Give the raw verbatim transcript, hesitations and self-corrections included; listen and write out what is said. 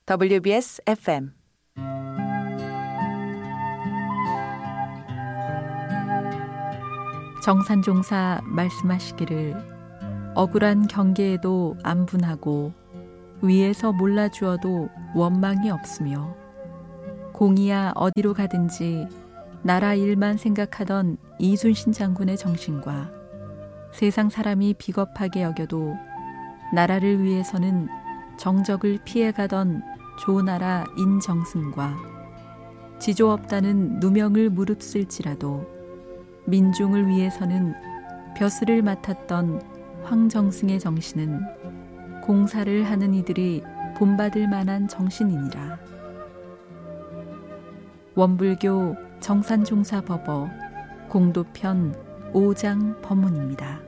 더블유비에스 에프엠 정산종사 말씀하시기를 억울한 경계에도 안분하고 위에서 몰라주어도 원망이 없으며 공이야 어디로 가든지 나라 일만 생각하던 이순신 장군의 정신과 세상 사람이 비겁하게 여겨도 나라를 위해서는 정적을 피해가던 조나라 인정승과 지조 없다는 누명을 무릅쓸지라도 민중을 위해서는 벼슬을 맡았던 황정승의 정신은 공사를 하는 이들이 본받을 만한 정신이니라. 원불교 정산종사법어 공도편 오 장 법문입니다.